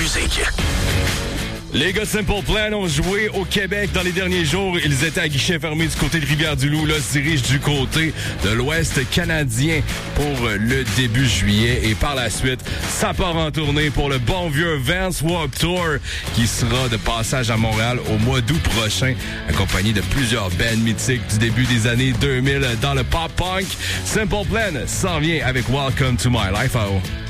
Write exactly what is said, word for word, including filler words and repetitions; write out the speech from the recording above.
musique. Les gars de Simple Plan ont joué au Québec dans les derniers jours. Ils étaient à guichet fermé du côté de Rivière-du-Loup. Là, se dirigent du côté de l'Ouest canadien pour le début juillet. Et par la suite, ça part en tournée pour le bon vieux Vans Warped Tour qui sera de passage à Montréal au mois d'août prochain, accompagné de plusieurs bands mythiques du début des années deux mille dans le pop-punk. Simple Plan s'en vient avec Welcome to My Life. Oh.